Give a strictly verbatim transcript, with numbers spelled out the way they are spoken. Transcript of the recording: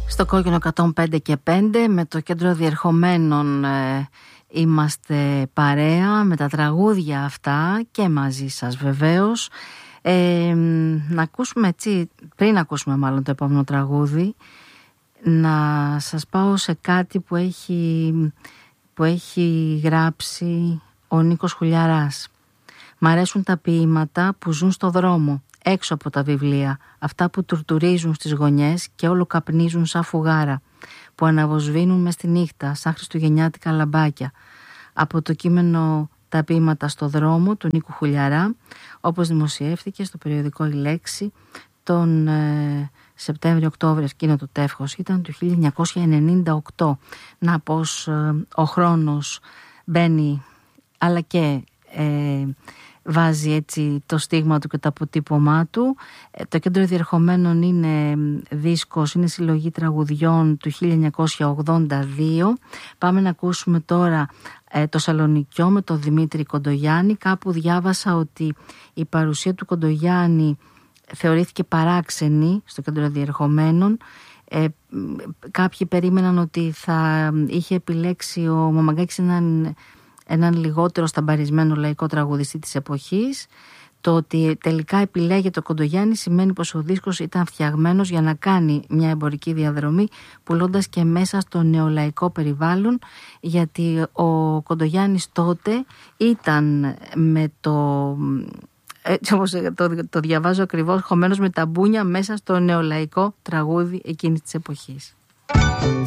Στο Κόκκινο εκατόν πέντε και πέντε με το Κέντρο Διερχομένων ε, είμαστε παρέα με τα τραγούδια αυτά και μαζί σας βεβαίως. Ε, να ακούσουμε έτσι, πριν ακούσουμε μάλλον το επόμενο τραγούδι, να σας πάω σε κάτι που έχει, που έχει γράψει ο Νίκος Χουλιαράς. Μ' αρέσουν τα ποίηματα που ζουν στο δρόμο, έξω από τα βιβλία, αυτά που τουρτουρίζουν στις γωνιές και όλο καπνίζουν σαν φουγάρα, που αναβοσβήνουν μες στη νύχτα σαν χριστουγεννιάτικα λαμπάκια. Από το κείμενο «Τα ποίηματα στο δρόμο» του Νίκου Χουλιαρά, όπως δημοσιεύτηκε στο περιοδικό «Η Λέξη» τον ε, Σεπτέμβριο-Οκτώβριο, εκείνο το τεύχος ήταν του χίλια εννιακόσια ενενήντα οκτώ. Να πως ε, ο χρόνος μπαίνει, αλλά και ε, βάζει έτσι το στίγμα του και το αποτύπωμά του. Ε, το Κέντρο Διερχομένων είναι δίσκος, είναι συλλογή τραγουδιών του χίλια εννιακόσια ογδόντα δύο. Πάμε να ακούσουμε τώρα ε, το Σαλονικιό με τον Δημήτρη Κοντογιάννη. Κάπου διάβασα ότι η παρουσία του Κοντογιάννη θεωρήθηκε παράξενη στο Κέντρο Διερχομένων. Ε, κάποιοι περίμεναν ότι θα είχε επιλέξει ο Μαμαγκάκης έναν, έναν λιγότερο σταμπαρισμένο λαϊκό τραγουδιστή της εποχής. Το ότι τελικά επιλέγεται ο Κοντογιάννη σημαίνει πως ο δίσκος ήταν φτιαγμένος για να κάνει μια εμπορική διαδρομή, πουλώντας και μέσα στο νεολαϊκό περιβάλλον, γιατί ο Κοντογιάννης τότε ήταν με το... έτσι όπως το, το διαβάζω ακριβώς, χωμένος με τα μπούνια μέσα στο νεολαϊκό τραγούδι εκείνης της εποχής.